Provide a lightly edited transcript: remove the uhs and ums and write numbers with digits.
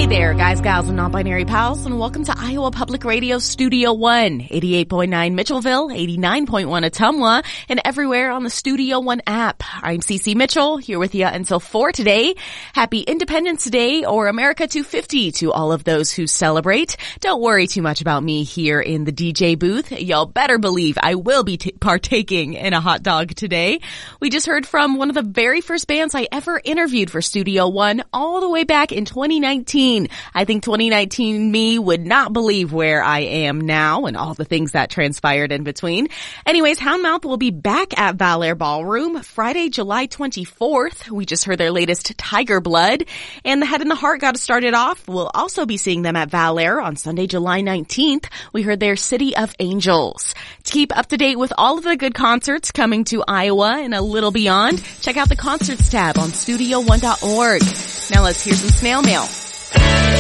there, guys, gals, and non-binary pals, and welcome to Iowa Public Radio Studio One, 88.9 Mitchellville, 89.1 Ottumwa, and everywhere on the Studio One app. I'm Cece Mitchell, here with you until 4 today. Happy Independence Day, or America 250 to all of those who celebrate. Don't worry too much about me here in the DJ booth. Y'all better believe I will be partaking in a hot dog today. We just heard from one of the very first bands I ever interviewed for Studio One all the way back in 2019. I think 2019 me would not believe where I am now and all the things that transpired in between. Anyways, Houndmouth will be back at Valair Ballroom Friday, July 24th. We just heard their latest Tiger Blood, and the Head and the Heart got to start it off. We'll also be seeing them at Valair on Sunday, July 19th. We heard their City of Angels. To keep up to date with all of the good concerts coming to Iowa and a little beyond, check out the concerts tab on studio1.org. Now let's hear some snail mail.